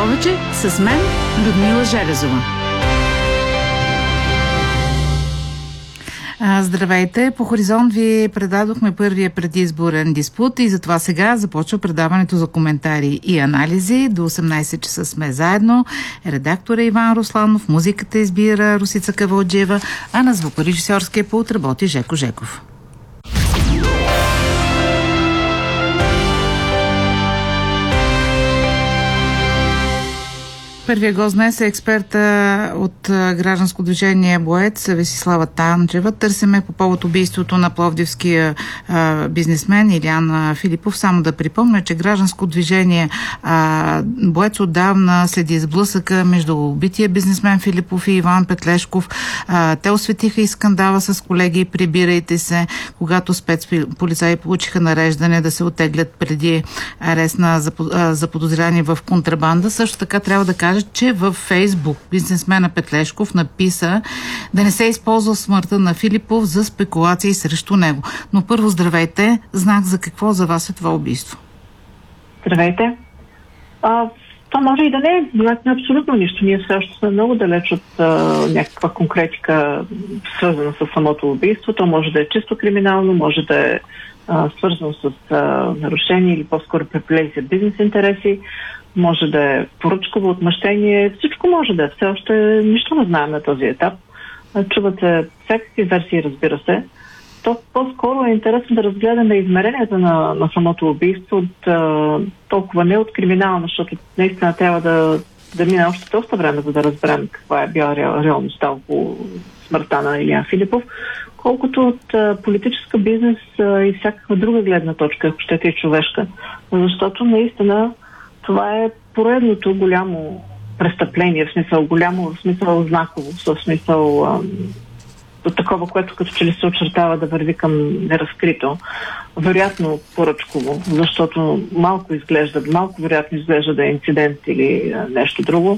повече с мен, Людмила Железова. Здравейте! По Хоризонт ви предадохме първия предизборен диспут и затова сега започва предаването за коментари и анализи. До 18 часа сме заедно. Редактор е Иван Русланов, музиката избира Русица Кавалджиева, а на звукорежисьорския пулт работи Жеко Жеков. Първият гост днес е експерта от гражданско движение Боец Весислава Танчева. Търсиме по повод убийството на пловдивския бизнесмен Илиян Филипов. Само да припомня, че гражданско движение Боец отдавна следи сблъсъка между убития бизнесмен Филипов и Иван Петлешков. Те осветиха и скандала с колеги "Прибирайте се", когато спецполицаи получиха нареждане да се оттеглят преди арест на заподозряни в контрабанда. Също така трябва да кажа, че във Фейсбук бизнесмена Петлешков написа да не се използва смъртта на Филипов за спекулации срещу него. Но първо здравейте, знак за какво за вас е това убийство? Здравейте. Това може и да не е знак на абсолютно нищо. Ние все още сме много далеч от някаква конкретика, свързана с самото убийство. То може да е чисто криминално, може да е свързано с нарушение или по-скоро препилези за бизнес интереси. Може да е поръчково отмъщение, всичко може да е. Все още нищо не знаем на този етап. Чуват се всякакви версии, разбира се. То по-скоро е интересно да разгледаме измеренията на самото убийство от толкова не от криминално, защото наистина трябва да мине още доста време, за да разберем каква е била реалността около смъртта на Илиян Филипов, колкото от политическа, бизнес и всякаква друга гледна точка, ако щете и човешка. Защото наистина това е поредното голямо престъпление, в смисъл знаково, в смисъл такова, което като че ли се очертава да върви към неразкрито. Вероятно поръчково, защото малко вероятно изглежда да е инцидент или нещо друго.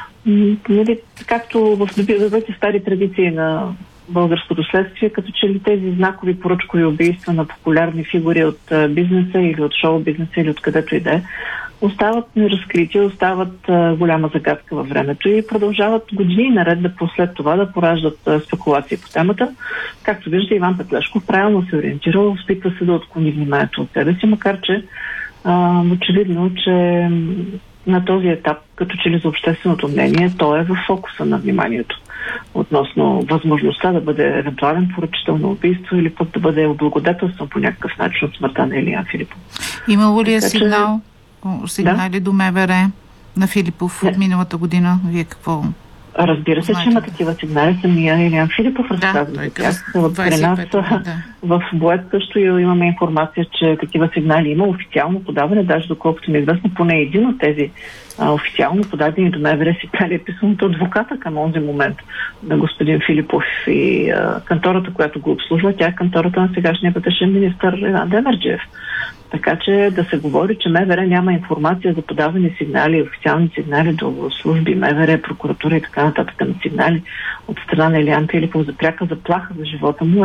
Както в добрите стари традиции на българското следствие, като че ли тези знакови поръчкови убийства на популярни фигури от бизнеса или от шоу-бизнеса или от където и да е, остават неразкрити, остават голяма загадка във времето и продължават години наред след това да пораждат спекулации по темата. Както виждате, Иван Петлешков правилно се ориентирал, опитва се да отклони вниманието от себе си, макар че очевидно, че на този етап, като че ли за общественото мнение, той е в фокуса на вниманието относно възможността да бъде евентуален поръчител на убийство или пък да бъде облагодетелстван по някакъв начин от смъртта на Илиян Филипов. Имало ли е сигнали до МВР на Филипов от миналата година? Вие какво? Разбира се, че има такива сигнали. Самия Илиян Филипов разказва за тях. При нас в Боец също имаме информация, че такива сигнали има официално подаване, даже доколкото ми е известно, поне един от тези официално подадени до МВР сигнали е писан от адвоката към онзи момент на господин Филипов и кантората, която го обслужва, тя е кантората на сегашния вътрешен министър Иван Демерджиев. Така че да се говори, че МВР няма информация за подавани сигнали, официални сигнали до служби, МВР, прокуратура и така нататък на сигнали от страна на Илиян Филипов за пряка заплаха за живота му,